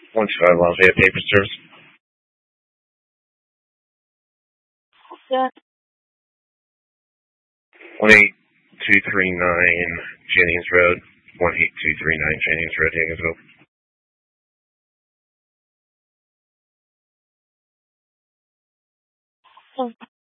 125 Lafayette Paper Service. Yeah. 18239 Jennings Road. 18239 Jennings Road, Yankeesville.